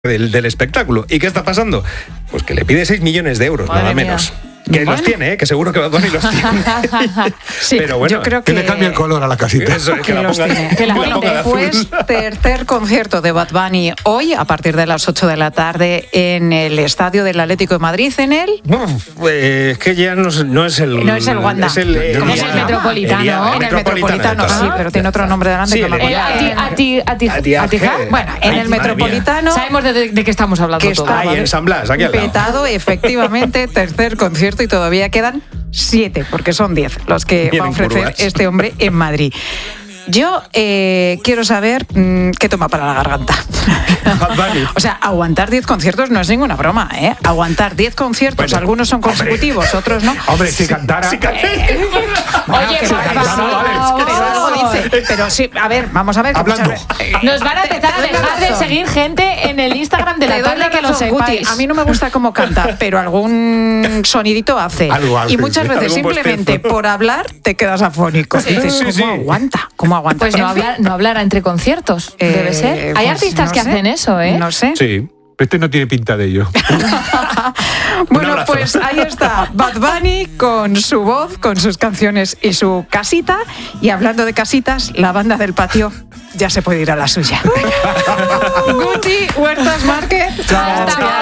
del espectáculo. ¿Y qué está pasando? Pues que le pide 6 millones de euros, Madre nada mía. menos. Que los tiene, que seguro que Bad Bunny los tiene. Sí, pero bueno, yo creo Que le cambie el color a la casita. eso es, que la los ponga- tiene. que la ponga de azul. Después, tercer concierto de Bad Bunny hoy, a partir de las 8 de la tarde, en el Estadio del Atlético de Madrid, en el... Es que ya no es el... No es el Wanda. Es el, ¿Cómo es el Metropolitano? En el Metropolitano, sí, pero tiene otro nombre delante. Sí, que no me el- acuerdo. ¿Atija? Bueno, en el Madre mía. Metropolitano... Sabemos de qué estamos hablando Que todos. está Ahí en San Blas, aquí al lado. petado, efectivamente, tercer concierto y todavía quedan 7, porque son 10 los que va a Vienen ofrecer curvas. este hombre en Madrid. Yo quiero saber qué toma para la garganta. Bad Bunny. O sea, aguantar 10 conciertos no es ninguna broma, ¿eh? Aguantar 10 conciertos, Bueno, algunos son consecutivos, otros no. Hombre, si cantara... Oye, Que por sí, favor. pero algo dice. Pero sí, a ver, vamos a ver. que Hablando. muchas veces- Nos van a empezar a Te doy dejar de razón. seguir gente en el Instagram de Te la doy tarde, que lo razón, Guti. sepáis. A mí no me gusta cómo canta, pero algún sonidito hace. Algo hace, y muchas sí. veces Algún simplemente bostezo. por hablar te quedas afónico. Y dices, Sí, ¿cómo sí. aguanta? ¿Cómo aguanta? Pues no, En fin, no hablará entre conciertos, debe ser. Hay pues artistas no que sé, hacen eso, ¿eh? No sé. Sí, este no tiene pinta de ello. Bueno, abrazo. pues ahí está Bad Bunny con su voz, con sus canciones y su casita. Y hablando de casitas, la banda del patio ya se puede ir a la suya. Guti, Huertas Márquez. Hasta